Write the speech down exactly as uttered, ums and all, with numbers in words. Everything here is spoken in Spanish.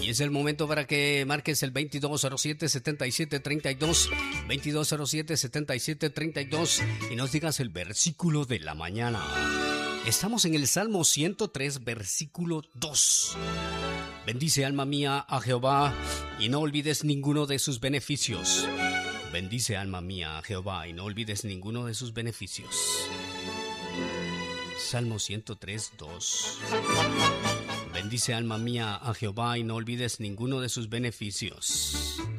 Y es el momento para que marques el veintidós cero siete, setenta y siete treinta y dos, veintidós cero siete, setenta y siete treinta y dos y nos digas el versículo de la mañana. Estamos en el Salmo ciento tres, versículo dos. Bendice, alma mía, a Jehová, y no olvides ninguno de sus beneficios. Bendice, alma mía, a Jehová, y no olvides ninguno de sus beneficios. Salmo ciento tres, dos. Bendice, alma mía, a Jehová, y no olvides ninguno de sus beneficios.